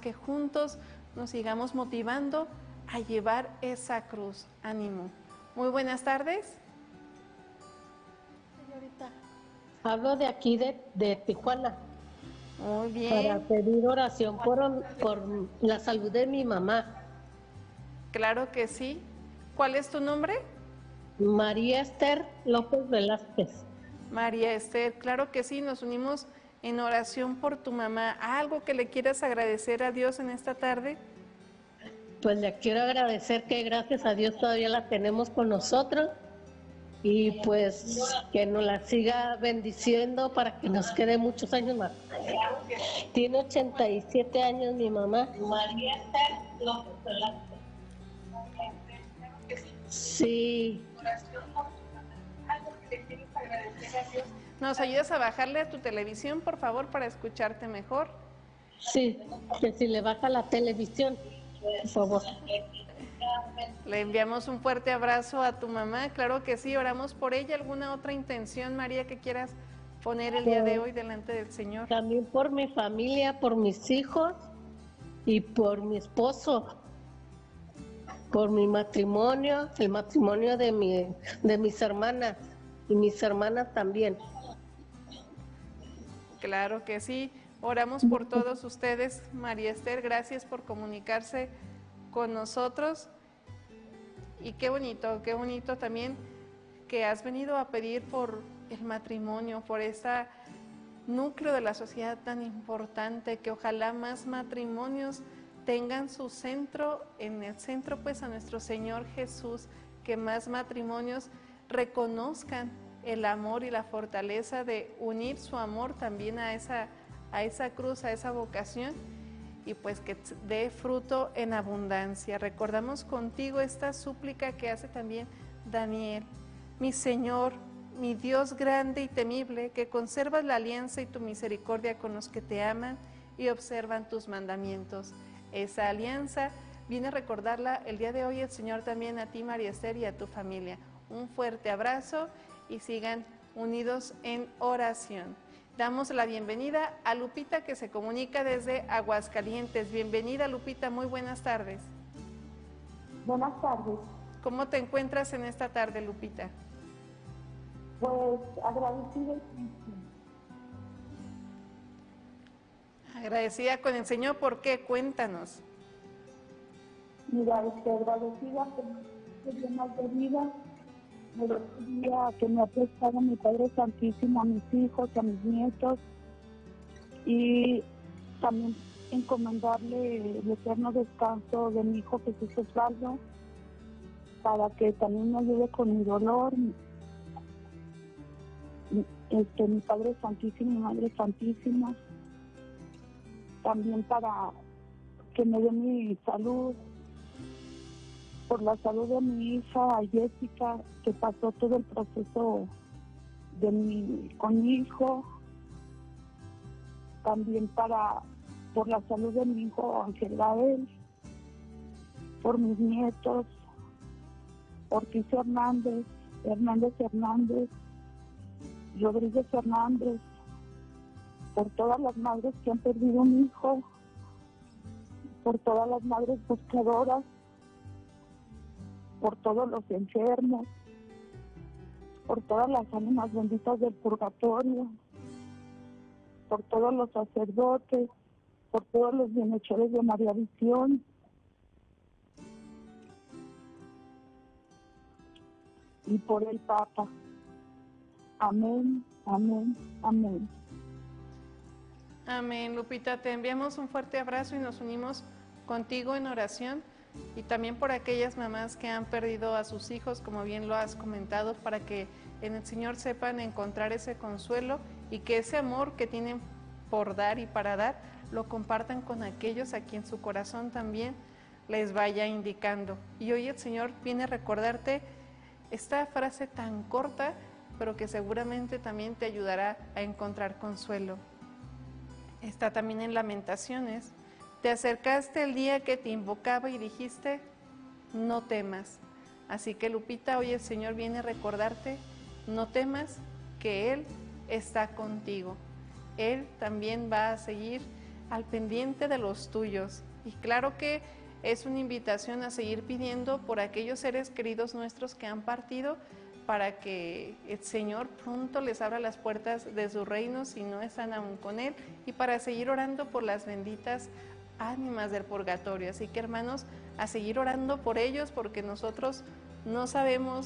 que juntos nos sigamos motivando a llevar esa cruz. Ánimo. Muy buenas tardes. Señorita, hablo de aquí de Tijuana. Muy bien. Para pedir oración por la salud de mi mamá. Claro que sí. ¿Cuál es tu nombre? María Esther López Velázquez. María Esther, claro que sí, nos unimos en oración por tu mamá. ¿Algo que le quieras agradecer a Dios en esta tarde? Pues le quiero agradecer que gracias a Dios todavía la tenemos con nosotros y pues que nos la siga bendiciendo para que nos quede muchos años más. Tiene 87 años mi mamá. María Esther López Velázquez. Sí. ¿Nos ayudas a bajarle a tu televisión, por favor, para escucharte mejor? Sí, que si le baja la televisión, por favor. Le enviamos un fuerte abrazo a tu mamá, claro que sí, oramos por ella. ¿Alguna otra intención, María, que quieras poner el día de hoy delante del Señor? También por mi familia, por mis hijos y por mi esposo, por mi matrimonio, el matrimonio de mis hermanas y mis hermanas también. Claro que sí, oramos por todos ustedes. María Esther, gracias por comunicarse con nosotros. Y qué bonito también que has venido a pedir por el matrimonio, por ese núcleo de la sociedad tan importante, que ojalá más matrimonios tengan su centro, en el centro pues a nuestro Señor Jesús, que más matrimonios reconozcan el amor y la fortaleza de unir su amor también a esa cruz, a esa vocación, y pues que dé fruto en abundancia. Recordamos contigo esta súplica que hace también Daniel. Mi Señor, mi Dios grande y temible, que conservas la alianza y tu misericordia con los que te aman y observan tus mandamientos. Esa alianza viene a recordarla el día de hoy el Señor también a ti, María Esther, y a tu familia. Un fuerte abrazo y sigan unidos en oración. Damos la bienvenida a Lupita, que se comunica desde Aguascalientes. Bienvenida, Lupita, muy buenas tardes. Buenas tardes. ¿Cómo te encuentras en esta tarde, Lupita? Pues agradecida. Agradecida con el Señor, ¿por qué? Cuéntanos. Mira, agradecida por llenar de vida, agradecida que me ha prestado mi Padre Santísimo a mis hijos, a mis nietos, y también encomendarle el eterno descanso de mi hijo Jesús Osvaldo, para que también me ayude con mi dolor, mi Padre Santísimo, mi Madre Santísima, también para que me dé mi salud, por la salud de mi hija Jessica, que pasó todo el proceso con mi hijo, también por la salud de mi hijo Ángel Gael, por mis nietos, Ortiz Hernández, Hernández, Rodríguez Hernández, por todas las madres que han perdido un hijo, por todas las madres buscadoras, por todos los enfermos, por todas las ánimas benditas del purgatorio, por todos los sacerdotes, por todos los bienhechores de María Visión, y por el Papa. Amén, amén, amén. Amén, Lupita, te enviamos un fuerte abrazo y nos unimos contigo en oración, y también por aquellas mamás que han perdido a sus hijos, como bien lo has comentado, para que en el Señor sepan encontrar ese consuelo y que ese amor que tienen por dar y para dar, lo compartan con aquellos a quien su corazón también les vaya indicando. Y hoy el Señor viene a recordarte esta frase tan corta, pero que seguramente también te ayudará a encontrar consuelo. Está también en Lamentaciones. Te acercaste el día que te invocaba y dijiste, no temas. Así que, Lupita, hoy el Señor viene a recordarte, no temas, que Él está contigo. Él también va a seguir al pendiente de los tuyos. Y claro que es una invitación a seguir pidiendo por aquellos seres queridos nuestros que han partido, para que el Señor pronto les abra las puertas de su reino si no están aún con Él, y para seguir orando por las benditas ánimas del purgatorio. Así que, hermanos, a seguir orando por ellos, porque nosotros no sabemos,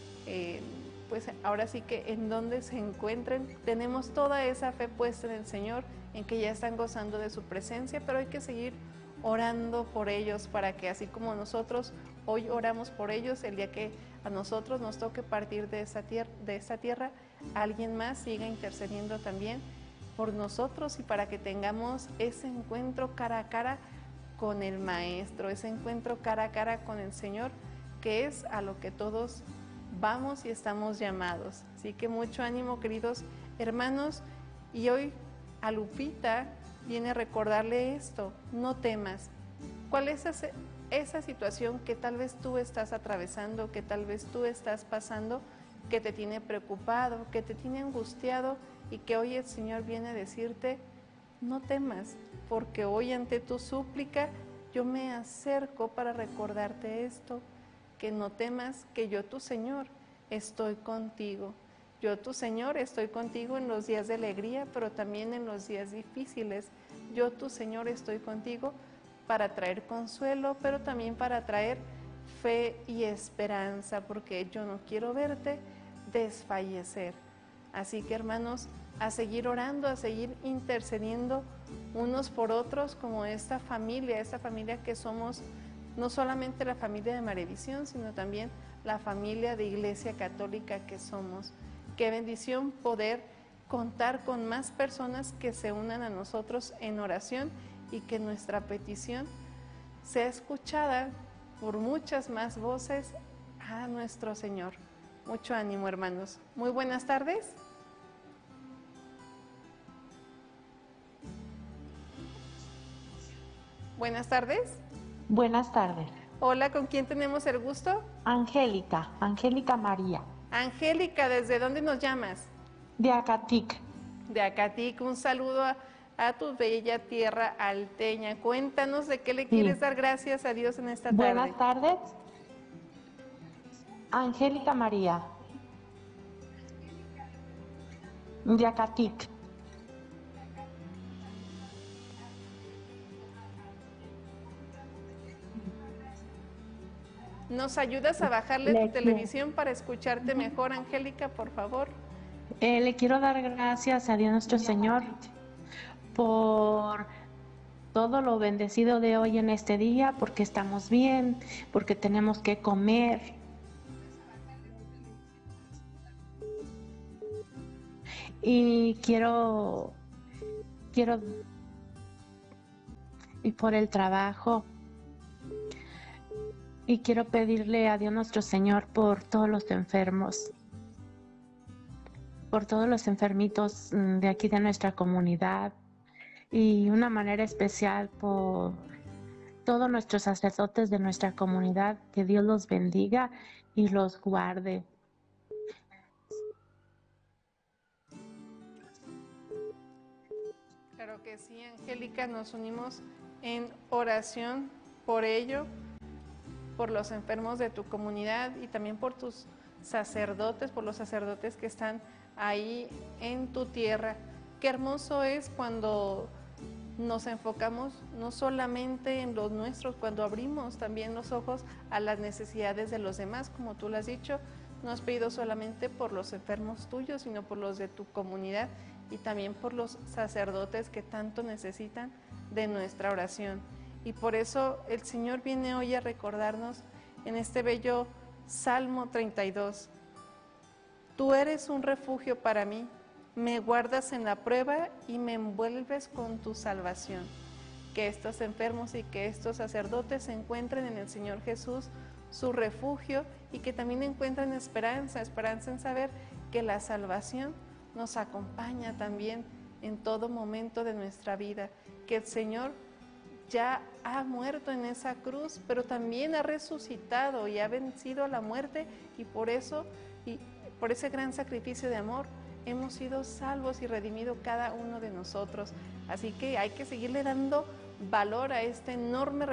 pues ahora sí que en dónde se encuentren. Tenemos toda esa fe puesta en el Señor, en que ya están gozando de su presencia, pero hay que seguir orando por ellos, para que así como nosotros hoy oramos por ellos, el día que a nosotros nos toque partir de esta tierra, alguien más siga intercediendo también por nosotros, y para que tengamos ese encuentro cara a cara con el Maestro, ese encuentro cara a cara con el Señor, que es a lo que todos vamos y estamos llamados. Así que mucho ánimo, queridos hermanos, y hoy a Lupita viene a recordarle esto: no temas. ¿Cuál es esa situación que tal vez tú estás atravesando, que tal vez tú estás pasando, que te tiene preocupado, que te tiene angustiado, y que hoy el Señor viene a decirte: no temas, porque hoy ante tu súplica yo me acerco para recordarte esto, que no temas, que yo, tu Señor, estoy contigo. Yo, tu Señor, estoy contigo en los días de alegría, pero también en los días difíciles. Yo, tu Señor, estoy contigo para traer consuelo, pero también para traer fe y esperanza, porque yo no quiero verte desfallecer. Así que, hermanos, a seguir orando, a seguir intercediendo unos por otros, como esta familia que somos, no solamente la familia de Marevisión, sino también la familia de Iglesia Católica que somos. Qué bendición poder contar con más personas que se unan a nosotros en oración, y que nuestra petición sea escuchada por muchas más voces a nuestro Señor. Mucho ánimo, hermanos. Muy buenas tardes. Buenas tardes. Buenas tardes. Hola, ¿con quién tenemos el gusto? Angélica María. Angélica, ¿desde dónde nos llamas? De Acatic. De Acatic. Un saludo a tu bella tierra alteña. Cuéntanos de qué le quieres dar gracias a Dios en esta tarde. Buenas tardes. Angélica María. De Acatic. ¿Nos ayudas a bajarle tu televisión para escucharte mejor, Angélica, por favor? Le quiero dar gracias a Dios nuestro Señor por todo lo bendecido de hoy en este día, porque estamos bien, porque tenemos que comer. Y quiero y por el trabajo. Y quiero pedirle a Dios nuestro Señor por todos los enfermos, por todos los enfermitos de aquí de nuestra comunidad, y una manera especial por todos nuestros sacerdotes de nuestra comunidad. Que Dios los bendiga y los guarde. Claro que sí, Angélica, nos unimos en oración por ello, por los enfermos de tu comunidad, y también por tus sacerdotes, por los sacerdotes que están ahí en tu tierra. Qué hermoso es cuando nos enfocamos no solamente en los nuestros, cuando abrimos también los ojos a las necesidades de los demás, como tú lo has dicho. No has pedido solamente por los enfermos tuyos, sino por los de tu comunidad, y también por los sacerdotes que tanto necesitan de nuestra oración. Y por eso el Señor viene hoy a recordarnos en este bello Salmo 32. Tú eres un refugio para mí, me guardas en la prueba y me envuelves con tu salvación. Que estos enfermos y que estos sacerdotes encuentren en el Señor Jesús su refugio, y que también encuentren esperanza en saber que la salvación nos acompaña también en todo momento de nuestra vida, que el Señor ya ha muerto en esa cruz, pero también ha resucitado y ha vencido la muerte, y por eso, y por ese gran sacrificio de amor, hemos sido salvos y redimidos cada uno de nosotros. Así que hay que seguirle dando valor a este enorme